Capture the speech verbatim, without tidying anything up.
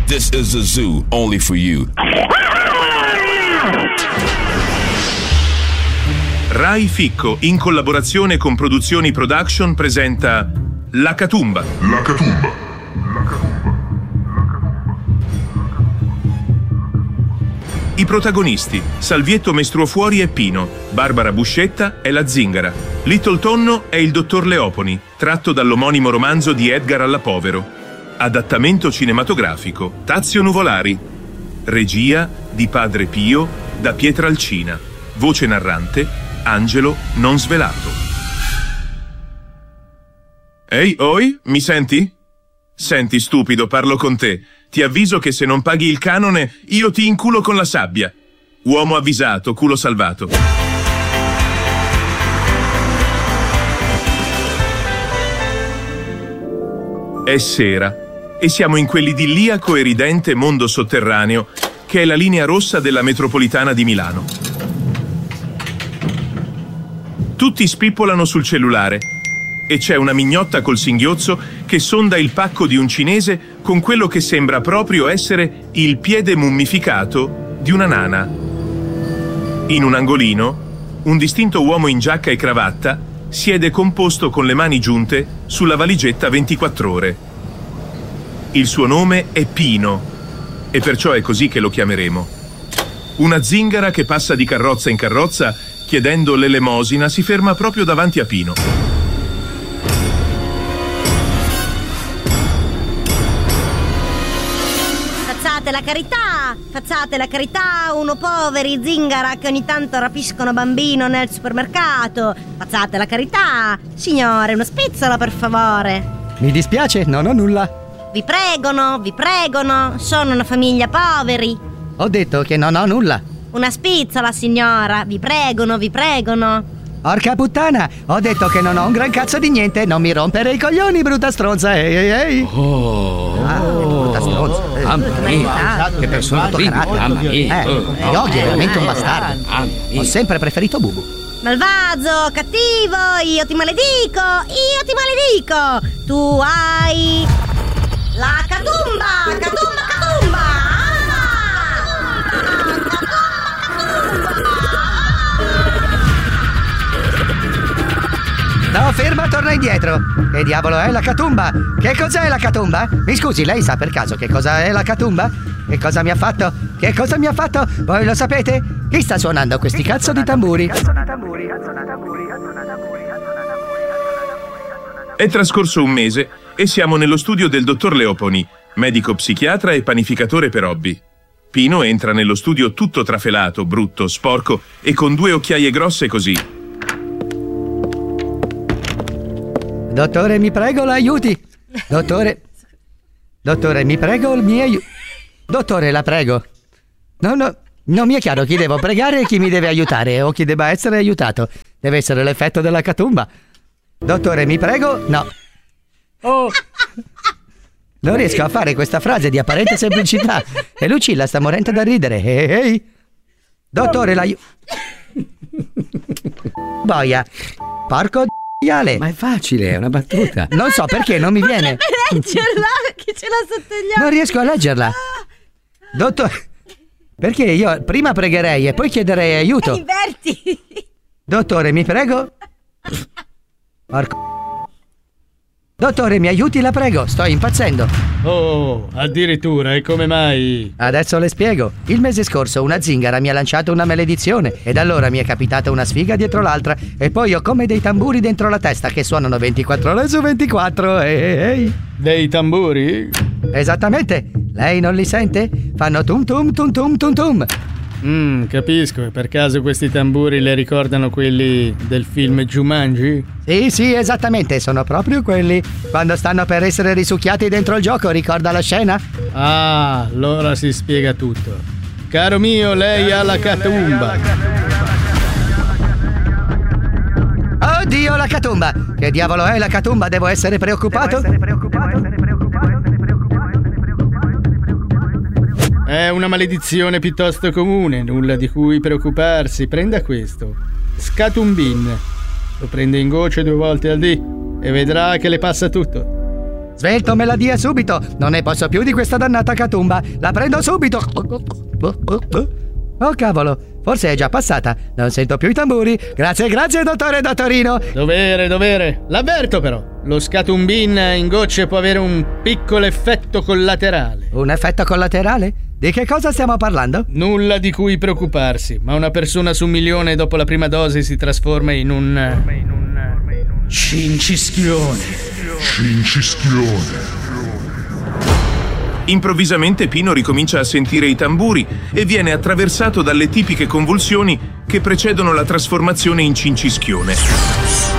This is a zoo only for you. Rai Ficco, in collaborazione con Produzioni Production, presenta La Catumba. La Catumba. I protagonisti: Salvietto Mestruofuori è Pino, Barbara Buscetta è la Zingara, Little Tonno è il dottor Leoponi, tratto dall'omonimo romanzo di Edgar Alla Povero. Adattamento cinematografico Tazio Nuvolari. Regia di Padre Pio da Pietralcina. Voce narrante Angelo Non Svelato. Ehi, oi, mi senti? Senti, stupido, parlo con te. Ti avviso che se non paghi il canone, io ti inculo con la sabbia. Uomo avvisato, culo salvato. È sera e siamo in quell'idilliaco e ridente mondo sotterraneo che è la linea rossa della metropolitana di Milano. Tutti spippolano sul cellulare e c'è una mignotta col singhiozzo che sonda il pacco di un cinese con quello che sembra proprio essere il piede mummificato di una nana. In un angolino, un distinto uomo in giacca e cravatta siede composto con le mani giunte sulla valigetta ventiquattro ore. Il suo nome è Pino e perciò è così che lo chiameremo. Una zingara che passa di carrozza in carrozza chiedendo l'elemosina si ferma proprio davanti a Pino. Facciate la carità, facciate la carità, uno poveri zingara che ogni tanto rapiscono bambino nel supermercato. Facciate la carità, signore, una spizzola per favore. Mi dispiace, non ho nulla. Vi pregono, vi pregono, sono una famiglia poveri. Ho detto che non ho nulla. Una spizzola, signora, vi pregono, vi pregono. Porca puttana, ho detto che non ho un gran cazzo di niente. Non mi rompere i coglioni, brutta stronza. Ehi, ehi, ehi. Oh, ah, brutta stronza. Oh, mamma mia, che persona toccarata. Mamma mia. Eh, Yogi è veramente un bastardo. Ho sempre preferito Bubu. Malvagio, cattivo, io ti maledico, io ti maledico. Tu hai la catumba, catumba, catumba. No, ferma, torna indietro. Che diavolo è la catumba? Che cos'è la catumba? Mi scusi, lei sa per caso che cosa è la catumba? Che cosa mi ha fatto? Che cosa mi ha fatto? Voi lo sapete? Chi sta suonando questi cazzo di tamburi? È trascorso un mese e siamo nello studio del dottor Leoponi, medico psichiatra e panificatore per hobby. Pino entra nello studio tutto trafelato, brutto, sporco e con due occhiaie grosse così. Dottore, mi prego, l'aiuti. Dottore. Dottore, mi prego, mi aiuti. Dottore, la prego. No, no, non mi è chiaro chi devo pregare e chi mi deve aiutare o chi debba essere aiutato. Deve essere l'effetto della catumba. Dottore, mi prego, no. Oh. Non riesco a fare questa frase di apparente semplicità e Lucilla sta morendo da ridere. Ehi, ehi. Dottore, l'aiuto. Boia. Porco d***iale. Ma è facile, è una battuta. Non so perché non mi viene. Leggerla, che ce l'ha sotto gli occhi. Non riesco a leggerla. Dottore, perché io prima pregherei e poi chiederei aiuto. Inverti. Dottore, mi prego. Porco. Dottore, mi aiuti, la prego, sto impazzendo. Oh, addirittura, e come mai? Adesso le spiego. Il mese scorso una zingara mi ha lanciato una maledizione ed allora mi è capitata una sfiga dietro l'altra e poi ho come dei tamburi dentro la testa che suonano ventiquattro ore su ventiquattro. Ehi, ehi. Dei tamburi? Esattamente. Lei non li sente? Fanno tum tum tum tum tum tum. Mmm, capisco. E per caso questi tamburi le ricordano quelli del film Jumanji? Sì, sì, esattamente, sono proprio quelli. Quando stanno per essere risucchiati dentro il gioco, ricorda la scena? Ah, allora si spiega tutto. Caro mio, lei ha la catumba. Oddio, la catumba! Che diavolo è la catumba? Devo essere preoccupato? Devo essere preoccupato? È una maledizione piuttosto comune, nulla di cui preoccuparsi. Prenda questo. Scatumbin. Lo prende in gocce due volte al dì e vedrà che le passa tutto. Svelto me la dia subito. Non ne posso più di questa dannata catumba. La prendo subito. Oh cavolo, forse è già passata. Non sento più i tamburi. Grazie, grazie, dottore Dottorino. Dovere, dovere. L'avverto però. Lo scatumbin in gocce può avere un piccolo effetto collaterale. Un effetto collaterale? Di che cosa stiamo parlando? Nulla di cui preoccuparsi, ma una persona su un milione dopo la prima dose si trasforma in un... in un... cincischione. Cincischione. Improvvisamente Pino ricomincia a sentire i tamburi e viene attraversato dalle tipiche convulsioni che precedono la trasformazione in cincischione.